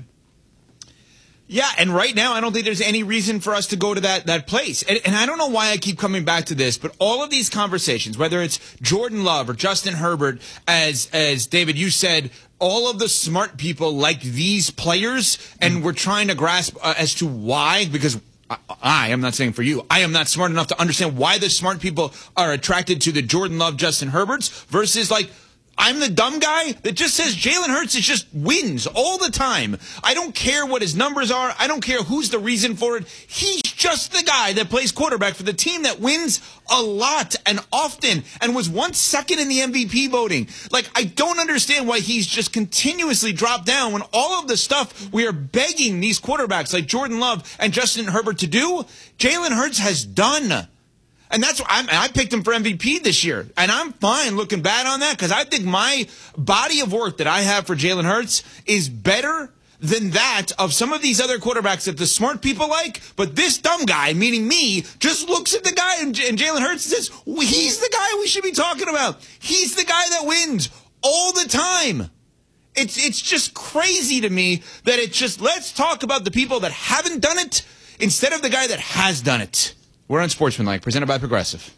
Yeah, and right now I don't think there's any reason for us to go to that that place. And, and I don't know why I keep coming back to this, but all of these conversations, whether it's Jordan Love or Justin Herbert, as as David, you said, all of the smart people like these players, and we're trying to grasp uh, as to why, because I, I am not saying for you, I am not smart enough to understand why the smart people are attracted to the Jordan Love, Justin Herberts versus like, I'm the dumb guy that just says Jalen Hurts is just wins all the time. I don't care what his numbers are. I don't care who's the reason for it. He's just the guy that plays quarterback for the team that wins a lot and often and was once second in the M V P voting. Like, I don't understand why he's just continuously dropped down when all of the stuff we are begging these quarterbacks like Jordan Love and Justin Herbert to do, Jalen Hurts has done. And that's why I'm, I picked him for M V P this year. And I'm fine looking bad on that because I think my body of work that I have for Jalen Hurts is better than that of some of these other quarterbacks that the smart people like. But this dumb guy, meaning me, just looks at the guy and, and Jalen Hurts and says, he's the guy we should be talking about. He's the guy that wins all the time. It's, it's just crazy to me that it's just, let's talk about the people that haven't done it instead of the guy that has done it. We're on Sportsmanlike, presented by Progressive.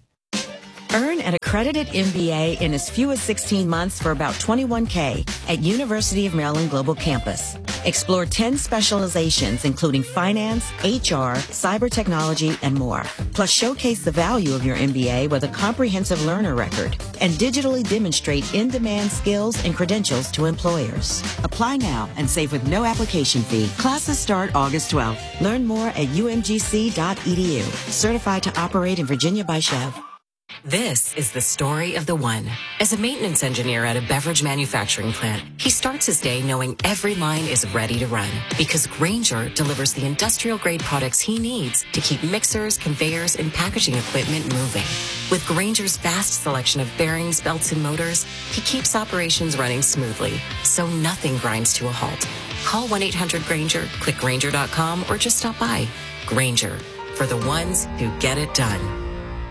Earn an accredited M B A in as few as sixteen months for about twenty-one K at University of Maryland Global Campus. Explore ten specializations, including finance, H R, cyber technology, and more. Plus, showcase the value of your M B A with a comprehensive learner record and digitally demonstrate in-demand skills and credentials to employers. Apply now and save with no application fee. Classes start August twelfth. Learn more at U M G C dot E D U. Certified to operate in Virginia by Chev. This is the story of the one. As a maintenance engineer at a beverage manufacturing plant, he starts his day knowing every line is ready to run because Grainger delivers the industrial-grade products he needs to keep mixers, conveyors, and packaging equipment moving. With Grainger's vast selection of bearings, belts, and motors, he keeps operations running smoothly, so nothing grinds to a halt. Call one eight hundred Grainger, click Grainger dot com, or just stop by. Grainger, for the ones who get it done.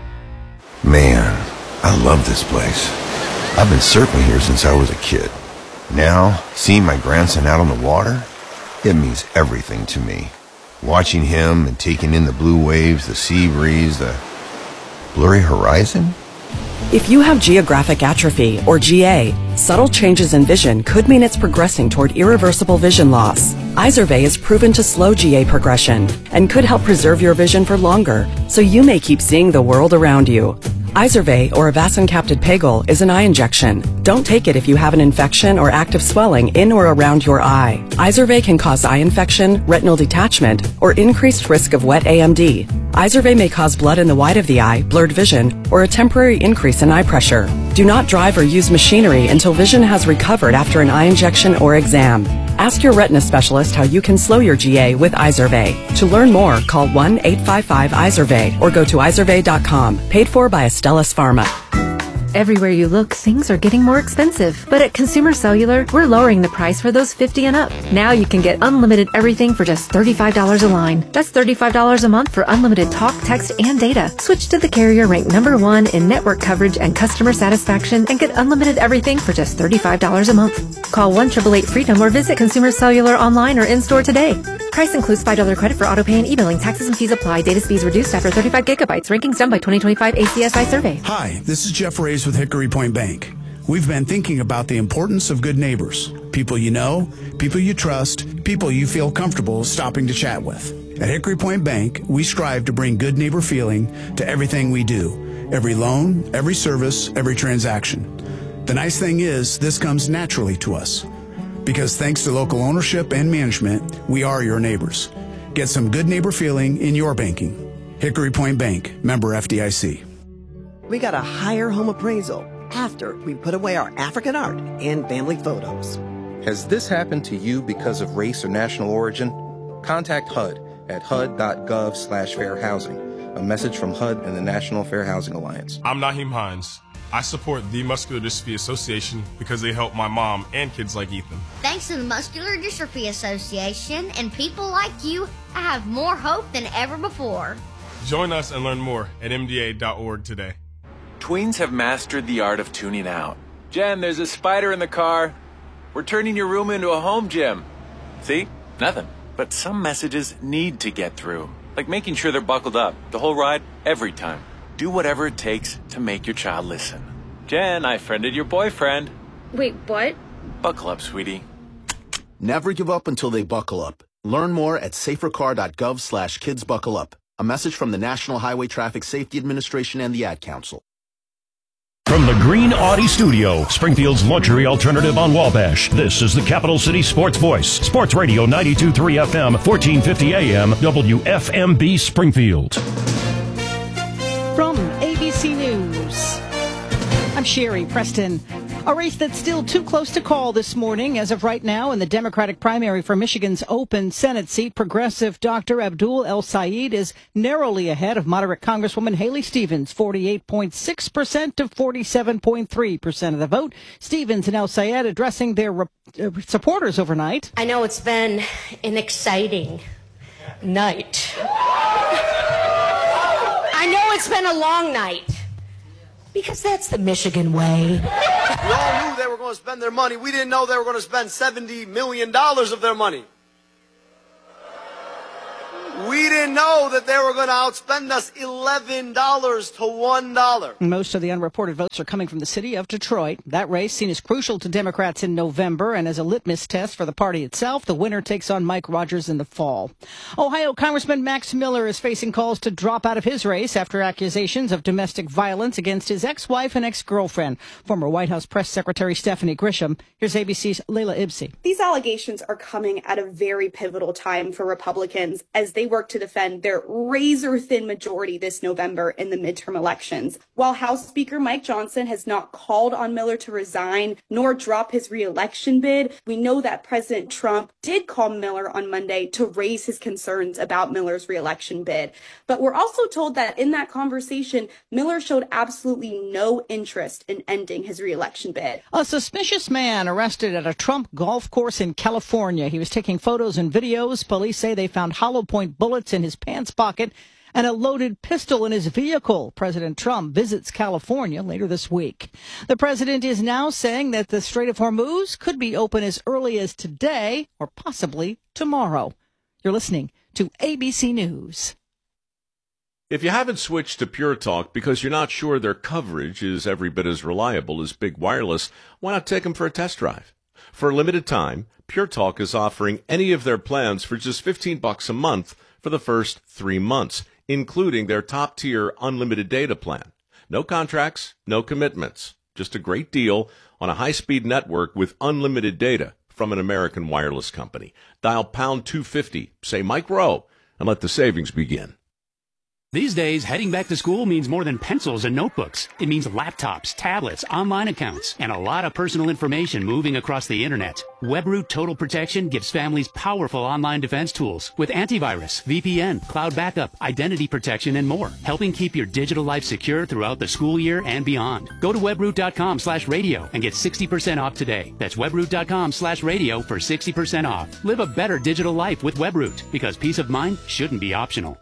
Man, I love this place. I've been surfing here since I was a kid. Now, seeing my grandson out on the water, it means everything to me. Watching him and taking in the blue waves, the sea breeze, the blurry horizon. If you have geographic atrophy, or G A, subtle changes in vision could mean it's progressing toward irreversible vision loss. Izervay is proven to slow G A progression and could help preserve your vision for longer, so you may keep seeing the world around you. Izervay, or avacincaptad pegol, is an eye injection. Don't take it if you have an infection or active swelling in or around your eye. Izervay can cause eye infection, retinal detachment, or increased risk of wet A M D. Izervay may cause blood in the white of the eye, blurred vision, or a temporary increase in eye pressure. Do not drive or use machinery until vision has recovered after an eye injection or exam. Ask your retina specialist how you can slow your G A with Izervay. To learn more, call one eight five five Izervay or go to izervay dot com. Paid for by Astellas Pharma. Everywhere you look, things are getting more expensive. But at Consumer Cellular, we're lowering the price for those fifty and up. Now you can get unlimited everything for just thirty-five dollars a line. That's thirty-five dollars a month for unlimited talk, text, and data. Switch to the carrier ranked number one in network coverage and customer satisfaction and get unlimited everything for just thirty-five dollars a month. Call one eight eight eight freedom or visit Consumer Cellular online or in-store today. Price includes five dollars credit for auto pay and e-billing. Taxes and fees apply. Data speeds reduced after thirty-five gigabytes. Rankings done by twenty twenty-five A C S I survey. Hi, this is Jeff Reyes with Hickory Point Bank. We've been thinking about the importance of good neighbors. People you know, people you trust, people you feel comfortable stopping to chat with. At Hickory Point Bank, we strive to bring good neighbor feeling to everything we do. Every loan, every service, every transaction. The nice thing is, this comes naturally to us. Because thanks to local ownership and management, we are your neighbors. Get some good neighbor feeling in your banking. Hickory Point Bank, member F D I C. We got a higher home appraisal after we put away our African art and family photos. Has this happened to you because of race or national origin? Contact H U D at H U D dot gov slash fair housing. A message from H U D and the National Fair Housing Alliance. I'm Naheem Hines. I support the Muscular Dystrophy Association because they help my mom and kids like Ethan. Thanks to the Muscular Dystrophy Association and people like you, I have more hope than ever before. Join us and learn more at M D A dot org today. Tweens have mastered the art of tuning out. Jen, there's a spider in the car. We're turning your room into a home gym. See? Nothing. But some messages need to get through. Like making sure they're buckled up the whole ride, every time. Do whatever it takes to make your child listen. Jen, I friended your boyfriend. Wait, what? Buckle up, sweetie. Never give up until they buckle up. Learn more at safercar.gov slash kidsbuckleup. A message from the National Highway Traffic Safety Administration and the Ad Council. From the Green Audi Studio, Springfield's luxury alternative on Wabash, this is the Capital City Sports Voice. Sports Radio ninety-two point three F M, fourteen fifty A M, W F M B Springfield. From A B C News, I'm Sherry Preston. A race that's still too close to call this morning. As of right now, in the Democratic primary for Michigan's open Senate seat, progressive Doctor Abdul El-Sayed is narrowly ahead of moderate Congresswoman Haley Stevens, forty-eight point six percent to forty-seven point three percent of the vote. Stevens and El-Sayed addressing their re- uh, supporters overnight. I know it's been an exciting night. I know it's been a long night. Because that's the Michigan way. We all knew they were going to spend their money. We didn't know they were going to spend seventy million dollars of their money. We didn't know that they were going to outspend us eleven dollars to one dollar. Most of the unreported votes are coming from the city of Detroit. That race seen as crucial to Democrats in November, and as a litmus test for the party itself, the winner takes on Mike Rogers in the fall. Ohio Congressman Max Miller is facing calls to drop out of his race after accusations of domestic violence against his ex-wife and ex-girlfriend. Former White House Press Secretary Stephanie Grisham. Here's A B C's Layla Ibsi. These allegations are coming at a very pivotal time for Republicans as they work to defend their razor-thin majority this November in the midterm elections. While House Speaker Mike Johnson has not called on Miller to resign nor drop his re-election bid, we know that President Trump did call Miller on Monday to raise his concerns about Miller's re-election bid. But we're also told that in that conversation, Miller showed absolutely no interest in ending his re-election bid. A suspicious man arrested at a Trump golf course in California. He was taking photos and videos. Police say they found hollow point bullets in his pants pocket and a loaded pistol in his vehicle. President Trump visits California later this week. The president is now saying that the Strait of Hormuz could be open as early as today or possibly tomorrow. You're listening to A B C News. If you haven't switched to Pure Talk because you're not sure their coverage is every bit as reliable as Big Wireless, why not take them for a test drive? For a limited time, Pure Talk is offering any of their plans for just fifteen bucks a month for the first three months, including their top-tier unlimited data plan. No contracts, no commitments, just a great deal on a high-speed network with unlimited data from an American wireless company. Dial pound two fifty, say Mike Rowe, and let the savings begin. These days, heading back to school means more than pencils and notebooks. It means laptops, tablets, online accounts, and a lot of personal information moving across the internet. WebRoot Total Protection gives families powerful online defense tools with antivirus, V P N, cloud backup, identity protection, and more, helping keep your digital life secure throughout the school year and beyond. Go to webroot.com slash radio and get sixty percent off today. That's webroot.com slash radio for sixty percent off. Live a better digital life with WebRoot, because peace of mind shouldn't be optional.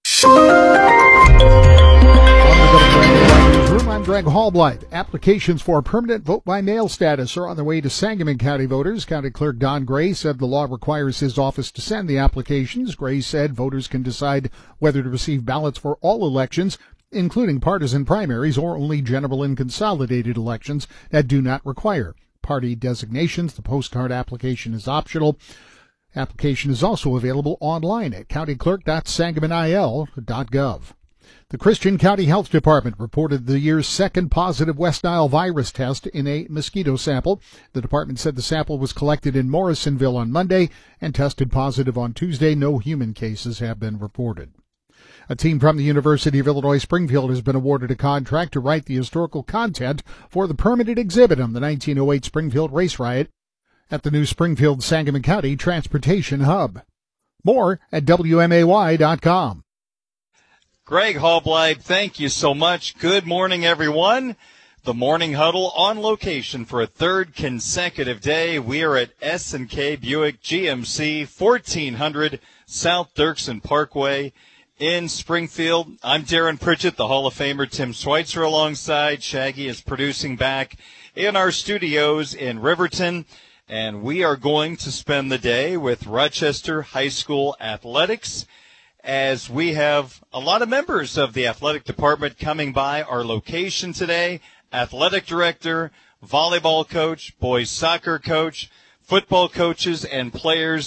I'm Greg Hallblight. Applications for permanent vote-by-mail status are on their way to Sangamon County voters. County Clerk Don Gray said the law requires his office to send the applications. Gray said voters can decide whether to receive ballots for all elections, including partisan primaries, or only general and consolidated elections that do not require party designations. The postcard application is optional. Application is also available online at county clerk dot sangamon I L dot gov. The Christian County Health Department reported the year's second positive West Nile virus test in a mosquito sample. The department said the sample was collected in Morrisonville on Monday and tested positive on Tuesday. No human cases have been reported. A team from the University of Illinois Springfield has been awarded a contract to write the historical content for the permanent exhibit on the nineteen oh eight Springfield race riot at the new Springfield Sangamon County Transportation Hub. More at W M A Y dot com. Greg Hallblight, thank you so much. Good morning, everyone. The Morning Huddle on location for a third consecutive day. We are at S and K Buick G M C, fourteen hundred South Dirksen Parkway in Springfield. I'm Darren Pritchett, the Hall of Famer Tim Schweitzer alongside. Shaggy is producing back in our studios in Riverton. And we are going to spend the day with Rochester High School Athletics, as we have a lot of members of the athletic department coming by our location today. Athletic director, volleyball coach, boys soccer coach, football coaches, and players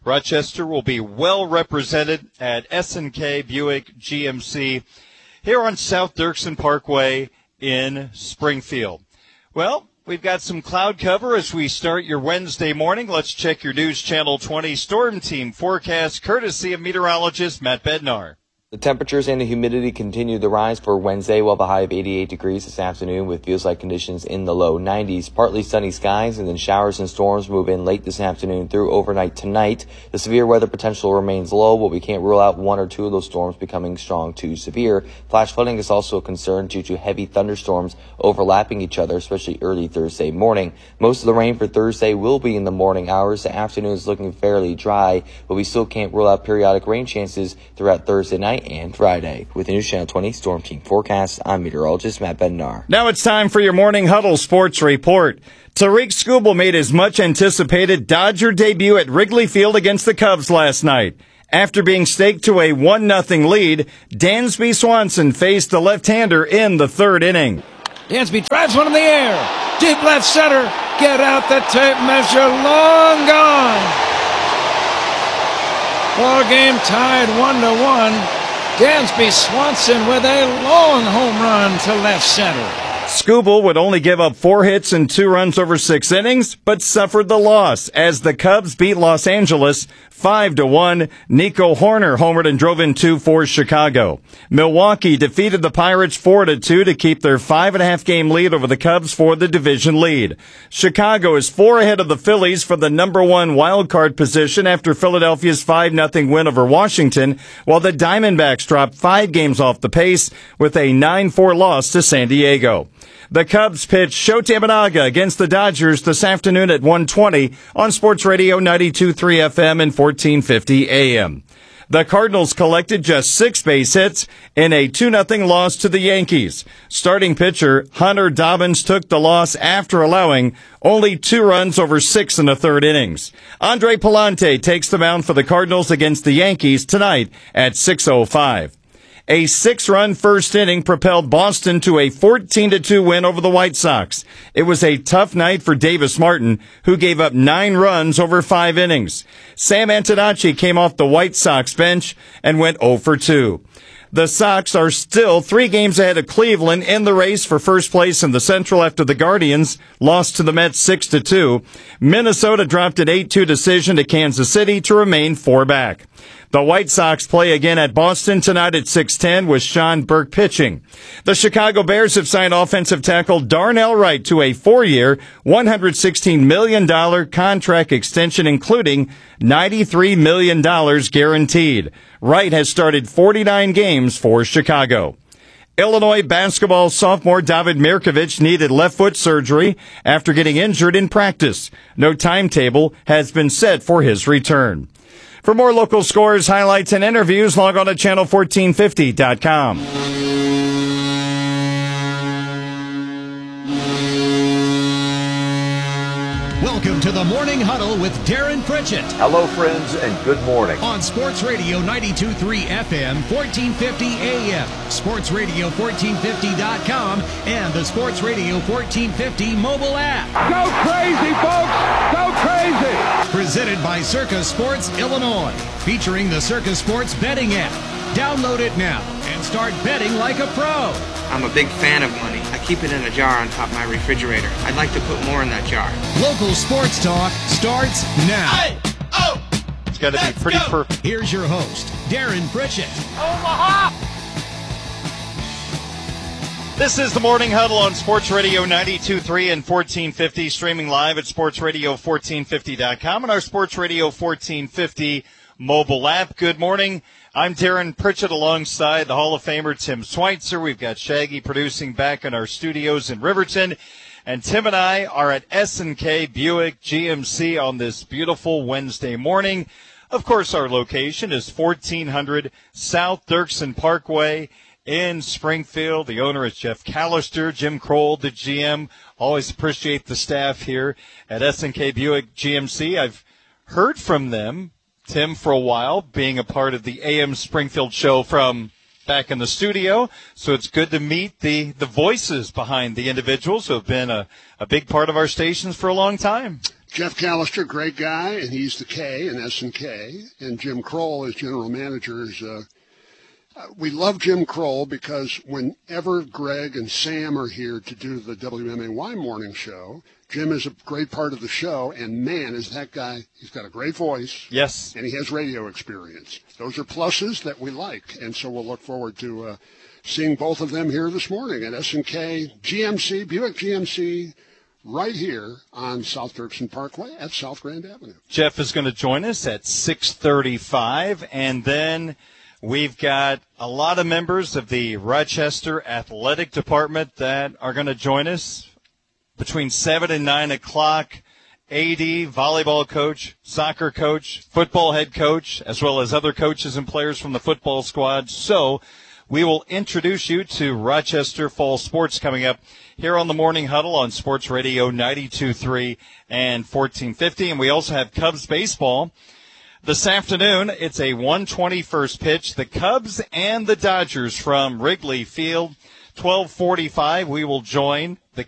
Rochester will be well represented at S and K Buick G M C here on South Dirksen Parkway in Springfield. Well, we've got some cloud cover as we start your Wednesday morning. Let's check your News Channel twenty Storm Team forecast courtesy of meteorologist Matt Bednar. The temperatures and the humidity continue to rise for Wednesday, while the high of eighty-eight degrees this afternoon with feels-like conditions in the low nineties. Partly sunny skies, and then showers and storms move in late this afternoon through overnight tonight. The severe weather potential remains low, but we can't rule out one or two of those storms becoming strong to severe. Flash flooding is also a concern due to heavy thunderstorms overlapping each other, especially early Thursday morning. Most of the rain for Thursday will be in the morning hours. The afternoon is looking fairly dry, but we still can't rule out periodic rain chances throughout Thursday night and Friday. With the News Channel twenty Storm Team forecast, I'm meteorologist Matt Bednar. Now it's time for your Morning Huddle Sports Report. Tariq Skubal made his much-anticipated Dodger debut at Wrigley Field against the Cubs last night. After being staked to a one nothing lead, Dansby Swanson faced the left-hander in the third inning. Dansby drives one in the air. Deep left center. Get out the tape measure. Long gone. Ball game tied one to one. Dansby Swanson with a long home run to left center. Skubal would only give up four hits and two runs over six innings, but suffered the loss as the Cubs beat Los Angeles five to one. Nico Horner homered and drove in two for Chicago. Milwaukee defeated the Pirates four to two to keep their five and a half game lead over the Cubs for the division lead. Chicago is four ahead of the Phillies for the number one wild card position after Philadelphia's five nothing win over Washington, while the Diamondbacks dropped five games off the pace with a nine four loss to San Diego. The Cubs pitch Shota Imanaga against the Dodgers this afternoon at one twenty on Sports Radio ninety-two point three F M and fourteen fifty A M. The Cardinals collected just six base hits in a two nothing loss to the Yankees. Starting pitcher Hunter Dobbins took the loss after allowing only two runs over six in the third innings. Andre Pallante takes the mound for the Cardinals against the Yankees tonight at six oh five. A six-run first inning propelled Boston to a fourteen to two win over the White Sox. It was a tough night for Davis Martin, who gave up nine runs over five innings. Sam Antonacci came off the White Sox bench and went oh for two. The Sox are still three games ahead of Cleveland in the race for first place in the Central after the Guardians lost to the Mets six to two. Minnesota dropped an eight two decision to Kansas City to remain four back. The White Sox play again at Boston tonight at six ten with Sean Burke pitching. The Chicago Bears have signed offensive tackle Darnell Wright to a four-year, one hundred sixteen million dollars contract extension, including ninety-three million dollars guaranteed. Wright has started forty-nine games for Chicago. Illinois basketball sophomore David Mirkovich needed left foot surgery after getting injured in practice. No timetable has been set for his return. For more local scores, highlights, and interviews, log on to channel fourteen fifty dot com. Welcome to the Morning Huddle with Darren Pritchett. Hello, friends, and good morning. On Sports Radio ninety-two point three F M, fourteen fifty A M, Sports Radio fourteen fifty dot com, and the Sports Radio fourteen fifty mobile app. Go crazy, folks! Go crazy! Presented by Circa Sports Illinois, featuring the Circa Sports betting app. Download it now and start betting like a pro. I'm a big fan of money. I keep it in a jar on top of my refrigerator. I'd like to put more in that jar. Local sports talk starts now. Hey, oh, it's got to be pretty go. perfect. Here's your host, Darren Pritchett. Omaha! This is the Morning Huddle on Sports Radio ninety-two point three and fourteen fifty, streaming live at sports radio fourteen fifty dot com and our Sports Radio fourteen fifty mobile app. Good morning. I'm Darren Pritchett alongside the Hall of Famer Tim Schweitzer. We've got Shaggy producing back in our studios in Riverton. And Tim and I are at S and K Buick G M C on this beautiful Wednesday morning. Of course, our location is fourteen hundred South Dirksen Parkway in Springfield. The owner is Jeff Callister. Jim Kroll, the G M. Always appreciate the staff here at S and K Buick G M C. I've heard from them, Tim, for a while, being a part of the A M Springfield show from back in the studio. So it's good to meet the, the voices behind the individuals who have been a, a big part of our stations for a long time. Jeff Callister, great guy, and he's the K in S and K. And Jim Kroll, as general manager, is uh, we love Jim Kroll because whenever Greg and Sam are here to do the W M A Y morning show, Jim is a great part of the show, and man, is that guy, he's got a great voice. Yes. And he has radio experience. Those are pluses that we like, and so we'll look forward to uh, seeing both of them here this morning at S and K G M C, Buick G M C, right here on South Dirksen Parkway at South Grand Avenue. Jeff is going to join us at six thirty-five, and then we've got a lot of members of the Rochester Athletic Department that are going to join us between seven and nine o'clock. A D, volleyball coach, soccer coach, football head coach, as well as other coaches and players from the football squad. So we will introduce you to Rochester Fall Sports coming up here on the Morning Huddle on Sports Radio ninety-two point three and fourteen fifty. And we also have Cubs baseball this afternoon. It's a one twenty first pitch. The Cubs and the Dodgers from Wrigley Field. twelve forty-five, we will join the